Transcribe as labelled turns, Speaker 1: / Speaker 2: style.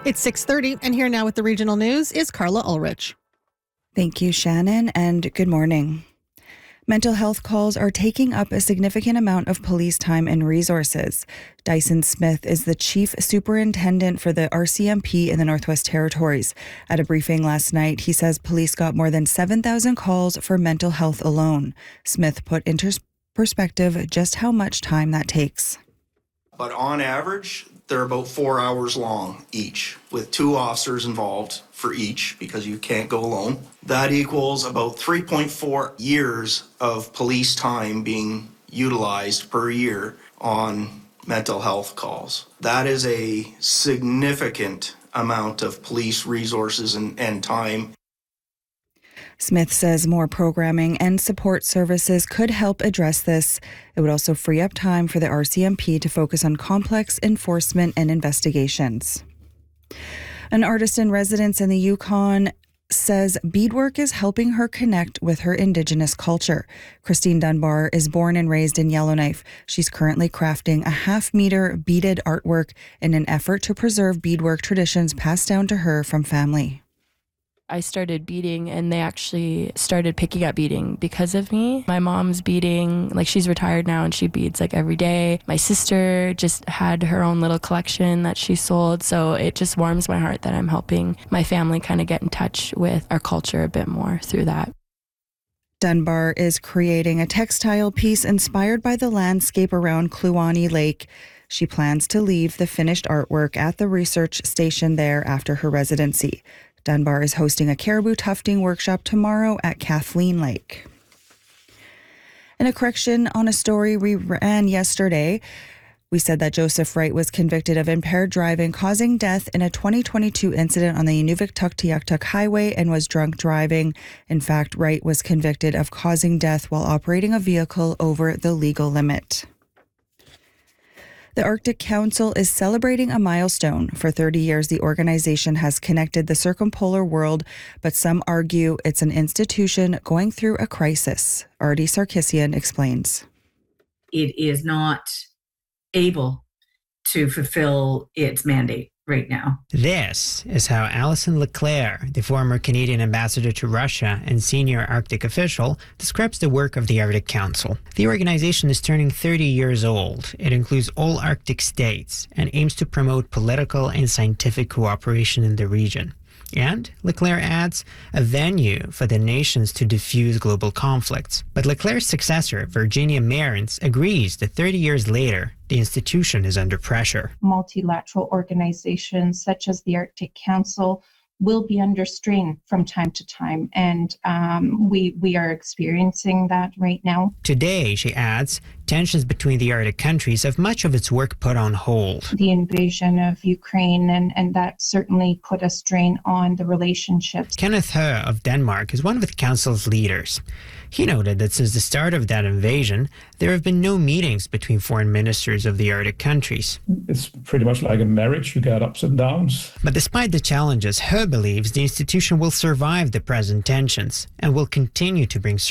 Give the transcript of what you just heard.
Speaker 1: It's 6:30, and here now with the regional news is Carla Ulrich.
Speaker 2: Thank you, Shannon, and good morning. Mental health calls are taking up a significant amount of police time and resources. Dyson Smith is the chief superintendent for the RCMP in the Northwest Territories. At a briefing last night, he says police got more than 7,000 calls for mental health alone. Smith put into perspective just how much time that takes.
Speaker 3: But on average, they're about 4 hours long each, with 2 officers involved for each because you can't go alone. That equals about 3.4 years of police time being utilized per year on mental health calls. That is a significant amount of police resources and time.
Speaker 2: Smith says more programming and support services could help address this. It would also free up time for the RCMP to focus on complex enforcement and investigations. An artist in residence in the Yukon says beadwork is helping her connect with her Indigenous culture. Christine Dunbar is born and raised in Yellowknife. She's currently crafting a half-meter beaded artwork in an effort to preserve beadwork traditions passed down to her from family.
Speaker 4: I started beading and they actually started picking up beading because of me. My mom's beading, like she's retired now and she beads like every day. My sister just had her own little collection that she sold. So it just warms my heart that I'm helping my family kind of get in touch with our culture a bit more through that.
Speaker 2: Dunbar is creating a textile piece inspired by the landscape around Kluane Lake. She plans to leave the finished artwork at the research station there after her residency. Dunbar is hosting a caribou tufting workshop tomorrow at Kathleen Lake. In a correction on a story we ran yesterday, we said that Joseph Wright was convicted of impaired driving causing death in a 2022 incident on the Inuvik-Tuktoyaktuk Highway and was drunk driving. In fact, Wright was convicted of causing death while operating a vehicle over the legal limit. The Arctic Council is celebrating a milestone. For 30 years, the organization has connected the circumpolar world, but some argue it's an institution going through a crisis. Artie Sarkissian explains.
Speaker 5: It is not able to fulfill its mandate right now.
Speaker 6: This is how Alison Leclerc, the former Canadian ambassador to Russia and senior Arctic official, describes the work of the Arctic Council. The organization is turning 30 years old. It includes all Arctic states and aims to promote political and scientific cooperation in the region. And, Leclerc adds, a venue for the nations to diffuse global conflicts. But Leclerc's successor, Virginia Mehrens, agrees that 30 years later, the institution is under pressure.
Speaker 7: Multilateral organizations such as the Arctic Council will be under strain from time to time, and we are experiencing that right now.
Speaker 6: Today, she adds, tensions between the Arctic countries have much of its work put on hold.
Speaker 7: The invasion of Ukraine, and that certainly put a strain on the relationships.
Speaker 6: Kenneth Hø of Denmark is one of the Council's leaders. He noted that since the start of that invasion, there have been no meetings between foreign ministers of the Arctic countries.
Speaker 8: It's pretty much like a marriage, you get ups and downs.
Speaker 6: But despite the challenges, Hø believes the institution will survive the present tensions and will continue to bring